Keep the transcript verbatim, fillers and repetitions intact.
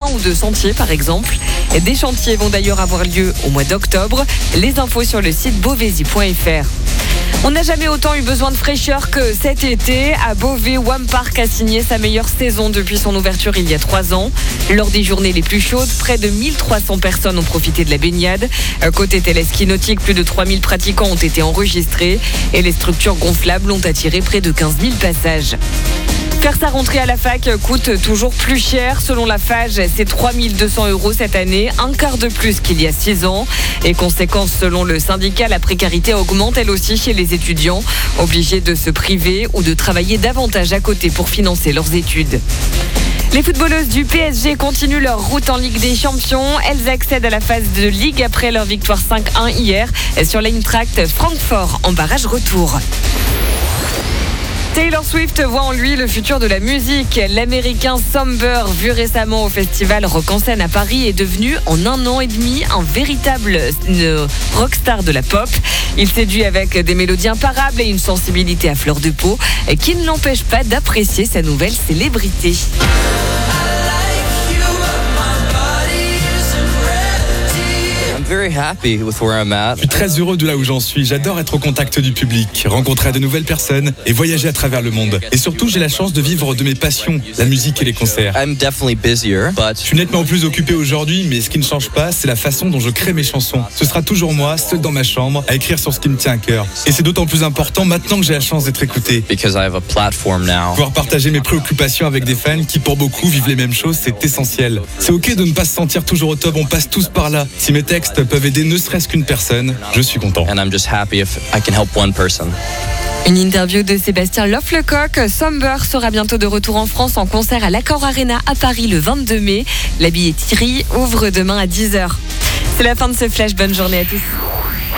ou de sentiers par exemple. Des chantiers vont d'ailleurs avoir lieu au mois d'octobre. Les infos sur le site beauvaisis point f r. On n'a jamais autant eu besoin de fraîcheur que cet été. À Beauvais, Wampark a signé sa meilleure saison depuis son ouverture il y a trois ans. Lors des journées les plus chaudes, près de mille trois cents personnes ont profité de la baignade. Côté téléski nautique, plus de trois mille pratiquants ont été enregistrés et les structures gonflables ont attiré près de quinze mille passages. Faire sa rentrée à la fac coûte toujours plus cher. Selon la Fage, c'est trois mille deux cents euros cette année, un quart de plus qu'il y a six ans. Et conséquence, selon le syndicat, la précarité augmente elle aussi chez les étudiants, obligés de se priver ou de travailler davantage à côté pour financer leurs études. Les footballeuses du P S G continuent leur route en Ligue des Champions. Elles accèdent à la phase de Ligue après leur victoire cinq un hier sur l'Eintracht Francfort en barrage retour. Taylor Swift voit en lui le futur de la musique. L'américain Somber, vu récemment au festival Rock en Seine à Paris, est devenu en un an et demi un véritable rockstar de la pop. Il séduit avec des mélodies imparables et une sensibilité à fleur de peau qui ne l'empêche pas d'apprécier sa nouvelle célébrité. Je suis très heureux de là où j'en suis. J'adore être au contact du public, rencontrer de nouvelles personnes et voyager à travers le monde. Et surtout, j'ai la chance de vivre de mes passions, la musique et les concerts. Je suis nettement plus occupé aujourd'hui, mais ce qui ne change pas, c'est la façon dont je crée mes chansons. Ce sera toujours moi, seul dans ma chambre, à écrire sur ce qui me tient à cœur. Et c'est d'autant plus important maintenant que j'ai la chance d'être écouté. Pouvoir partager mes préoccupations avec des fans qui, pour beaucoup, vivent les mêmes choses, c'est essentiel. C'est ok de ne pas se sentir toujours au top, on passe tous par là. Si mes textes peuvent aider ne serait-ce qu'une personne, je suis content. Une interview de Sébastien Loff-Lecoq. Somber sera bientôt de retour en France en concert à l'Accor Arena à Paris le vingt-deux mai. La billetterie ouvre demain à dix heures. C'est la fin de ce flash. Bonne journée à tous.